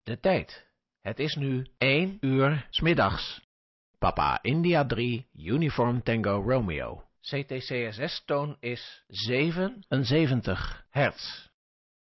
De tijd. Het is nu 1 uur 's middags. Papa India 3, Uniform Tango Romeo. CTCSS-toon is 77 hertz.